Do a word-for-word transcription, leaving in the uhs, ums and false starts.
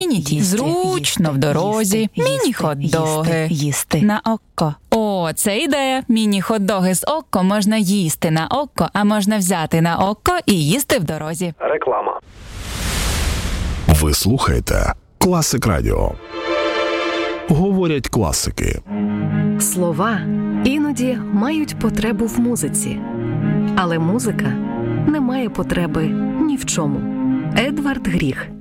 Міні-тісті. Зручно в дорозі. Міні-хот-доги. Їсти. На око. О, це ідея. Міні-хот-доги з око можна їсти на око, а можна взяти на око і їсти в дорозі. Реклама. Ви слухаєте Класик Радіо. Говорять класики. Слова іноді мають потребу в музиці. Але музика не має потреби ні в чому. Едвард Гріх.